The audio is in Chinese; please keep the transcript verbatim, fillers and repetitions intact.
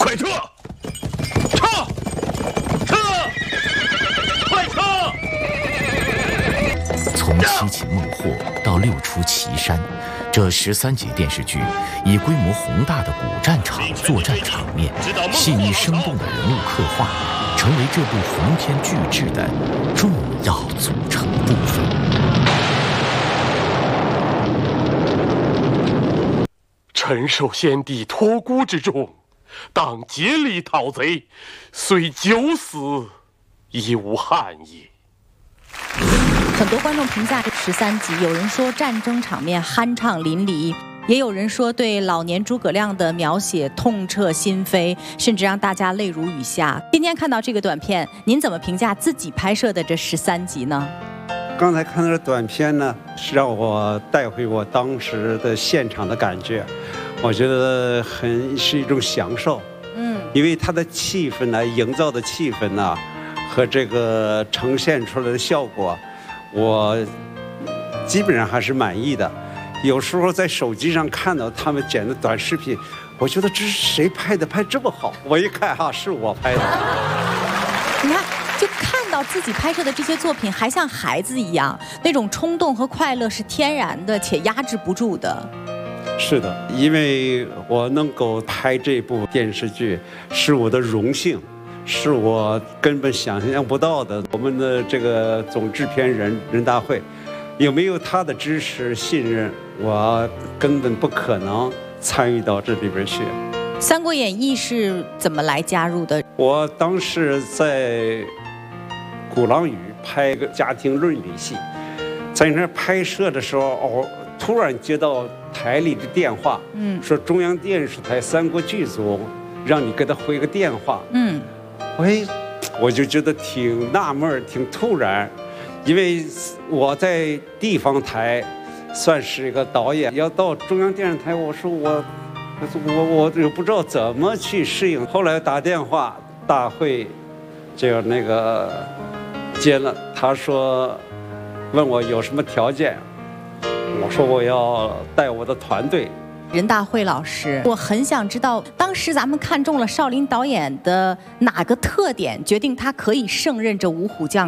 快撤！撤！撤！快撤！ 从七擒孟获到六出祁山，这十三集电视剧以规模宏大的古战场作战场面、细腻生动的人物刻画，成为这部鸿篇巨制的重要组成部分。 臣受先帝托孤之重，当竭力讨贼，虽九死，亦无憾也。 很多观众评价这十三集，有人说战争场面酣畅淋漓，也有人说对老年诸葛亮的描写痛彻心扉，甚至让大家泪如雨下。今天看到这个短片，您怎么评价自己拍摄的这十三集呢？ 刚才看到的短片呢，是让我带回我当时的现场的感觉，我觉得很是一种享受。嗯，因为它的气氛呢，营造的气氛呢，和这个呈现出来的效果，我基本上还是满意的。有时候在手机上看到他们剪的短视频，我觉得这是谁拍的，拍这么好？我一看哈、啊，是我拍的。 你看，就看到自己拍摄的这些作品，还像孩子一样，那种冲动和快乐是天然的且压制不住的。 是的，因为我能够拍这部电视剧，是我的荣幸。是我根本想象不到的。我们的这个总制片人任大会，有没有他的支持信任，我根本不可能参与到这里边去。 《三国演义》是怎么来加入的？ 我当时在鼓浪屿拍个家庭伦理戏，在那拍摄的时候，哦，突然接到台里的电话，嗯，说中央电视台三国剧组让你给他回个电话，嗯。哎，我就觉得挺纳闷，挺突然，因为我在地方台算是一个导演，要到中央电视台，我说我我我又不知道怎么去适应。后来打电话，大会就那个接了，他说问我有什么条件，我说我要带我的团队。 任大会老师，我很想知道，当时咱们看中了少林导演的哪个特点，决定他可以胜任这五虎将？